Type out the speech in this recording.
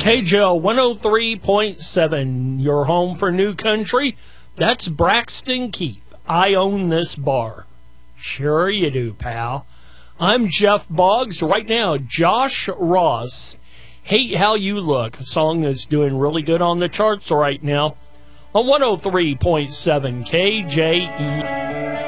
KJL 103.7, your home for new country. That's Braxton Keith. I own this bar. Sure you do, pal. I'm Jeff Boggs. Right now, Josh Ross, Hate How You Look, a song that's doing really good on the charts right now on 103.7 KJE.